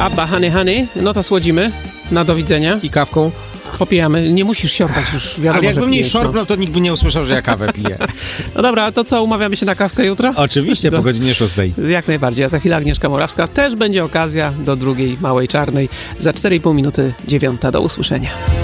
Abba, Honey Honey, no to słodzimy. Na do widzenia. I kawką. Popijamy. Nie musisz siorkać już, wiadomo, Ale jakbym że nie pijesz, szorpnął, to nikt by nie usłyszał, że ja kawę piję. No dobra, to co, umawiamy się na kawkę jutro? Oczywiście, po godzinie 6. Jak najbardziej. A za chwilę Agnieszka Morawska. Też będzie okazja do drugiej Małej Czarnej. Za 4,5 minuty 9. Do usłyszenia.